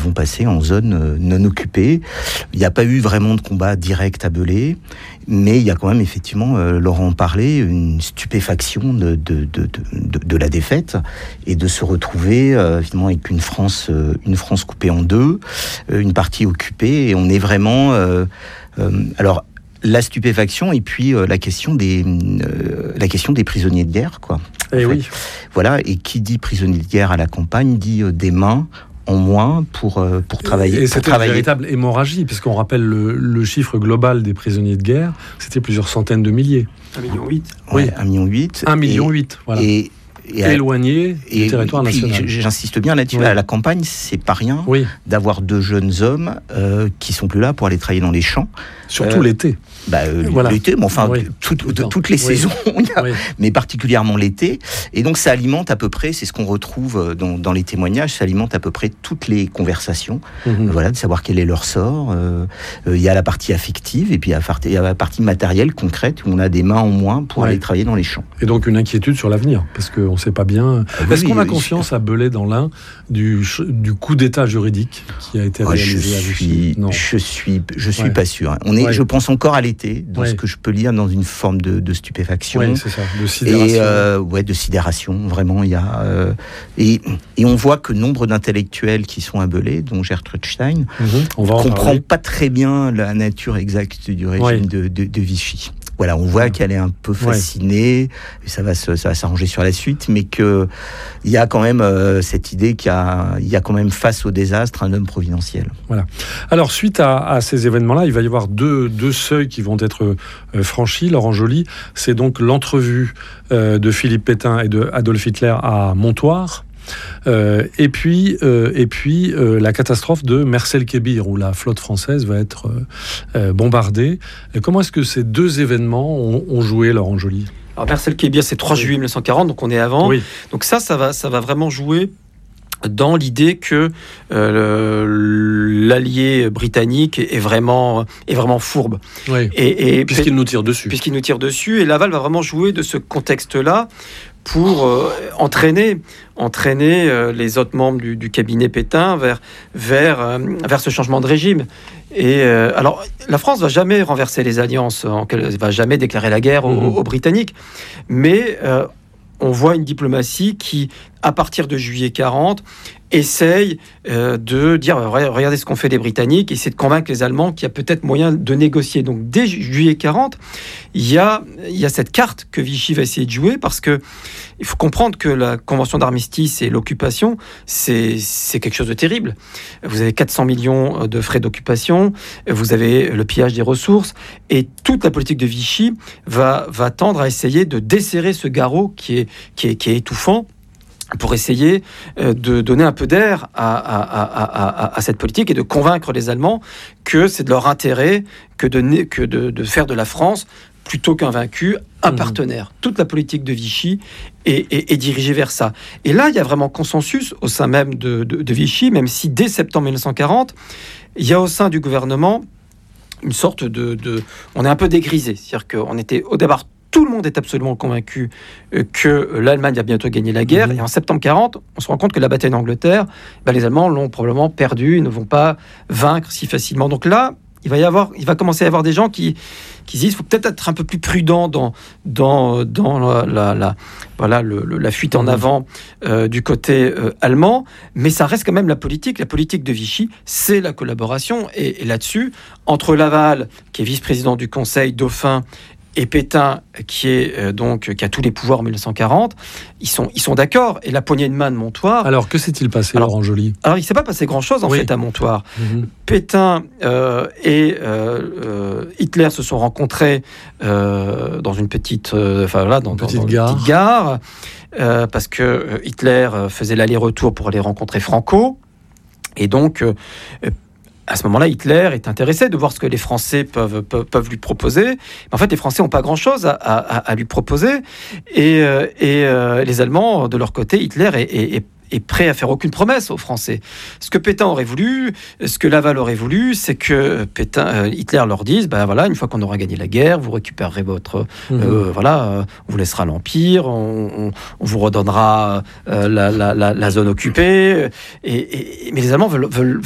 vont passer en zone non occupée. Il n'y a pas eu vraiment de combat direct à Belley, mais il y a quand même effectivement, Laurent en parlait, une stupéfaction de la défaite et de se retrouver finalement avec une France coupée en deux, une partie occupée, et on est vraiment alors la stupéfaction et puis la question des prisonniers de guerre, quoi. Et oui. Voilà, et qui dit prisonnier de guerre à la campagne dit des mains en moins pour travailler. Et c'était une véritable hémorragie, puisqu'on rappelle le chiffre global des prisonniers de guerre, c'était plusieurs centaines de milliers. 1,8 million. Oui, 1,8 million. 1,8 million, voilà. Et éloigné du territoire national. J'insiste bien là-dessus. À la campagne, c'est pas rien d'avoir deux jeunes hommes qui sont plus là pour aller travailler dans les champs. Surtout l'été. L'été, mais enfin, toutes les saisons, mais particulièrement l'été. Et donc, ça alimente à peu près, c'est ce qu'on retrouve dans les témoignages, ça alimente à peu près toutes les conversations. Voilà, de savoir quel est leur sort. Il y a la partie affective, et puis il y a la partie matérielle, concrète, où on a des mains en moins pour aller travailler dans les champs. Et donc, une inquiétude sur l'avenir, parce qu'on ne sait pas bien. Est-ce qu'on a confiance à Belley dans l'Ain du coup d'état juridique qui a été réalisé à Vichy? Non. Je suis pas sûr. Je pense encore à l'été, dans ce que je peux lire, dans une forme de stupéfaction. Oui, c'est ça, de sidération. Et de sidération, vraiment. Il y a, et on voit que nombre d'intellectuels qui sont à Belley, dont Gertrude Stein, ne comprend pas très bien la nature exacte du régime de Vichy. Voilà, on voit qu'elle est un peu fascinée, et ça va s'arranger sur la suite, mais qu'il y a quand même cette idée qu'il y a quand même face au désastre un homme providentiel. Voilà. Alors, suite à ces événements-là, il va y avoir deux seuils qui vont être franchis. Laurent Joly, c'est donc l'entrevue de Philippe Pétain et de Adolf Hitler à Montoire. Et puis la catastrophe de Mers-el-Kébir, où la flotte française va être bombardée. Et comment est-ce que ces deux événements ont joué, Laurent Joly ? Alors Mers-el-Kébir, c'est 3 juillet 1940, donc on est avant. Oui. Donc ça va vraiment jouer dans l'idée que l'allié britannique est vraiment fourbe. Oui. Et puisqu'il nous tire dessus. Et Laval va vraiment jouer de ce contexte-là pour entraîner les autres membres du cabinet Pétain vers ce changement de régime. Et alors, la France va jamais renverser les alliances, elle va jamais déclarer la guerre aux Britanniques, mais on voit une diplomatie qui, à partir de juillet 40, essaye de dire regardez ce qu'ont fait les Britanniques, essayer de convaincre les Allemands qu'il y a peut-être moyen de négocier. Donc dès juillet 40, il y a cette carte que Vichy va essayer de jouer, parce que il faut comprendre que la convention d'armistice et l'occupation, c'est quelque chose de terrible. Vous avez 400 millions de frais d'occupation, vous avez le pillage des ressources, et toute la politique de Vichy va tendre à essayer de desserrer ce garrot qui est étouffant, pour essayer de donner un peu d'air à cette politique et de convaincre les Allemands que c'est de leur intérêt que de faire de la France, plutôt qu'un vaincu, un partenaire. Toute la politique de Vichy est dirigée vers ça. Et là, il y a vraiment consensus au sein même de Vichy, même si dès septembre 1940, il y a au sein du gouvernement une sorte on est un peu dégrisé. C'est-à-dire qu'on était au départ, tout le monde est absolument convaincu que l'Allemagne va bientôt gagner la guerre. Et en septembre 40, on se rend compte que la bataille d'Angleterre, les Allemands l'ont probablement perdue, ils ne vont pas vaincre si facilement. Donc là, il va commencer à y avoir des gens qui disent qu'il faut peut-être être un peu plus prudent dans la fuite en avant du côté allemand. Mais ça reste quand même la politique. La politique de Vichy, c'est la collaboration. Et là-dessus, entre Laval, qui est vice-président du Conseil, dauphin, et Pétain, qui a tous les pouvoirs en 1940, ils sont d'accord. Et la poignée de main de Montoire... Alors, que s'est-il passé, Laurent Joly ? Alors, il ne s'est pas passé grand-chose, en fait, à Montoire. Pétain et Hitler se sont rencontrés dans une petite gare, parce que Hitler faisait l'aller-retour pour aller rencontrer Franco. Et donc... à ce moment-là, Hitler est intéressé de voir ce que les Français peuvent lui proposer. Mais en fait, les Français n'ont pas grand-chose à lui proposer. Et les Allemands, de leur côté, Hitler est prêt à faire aucune promesse aux Français. Ce que Pétain aurait voulu, ce que Laval aurait voulu, c'est que Hitler leur dise, une fois qu'on aura gagné la guerre, vous récupérerez on vous laissera l'Empire, on vous redonnera la zone occupée. Mais les Allemands veulent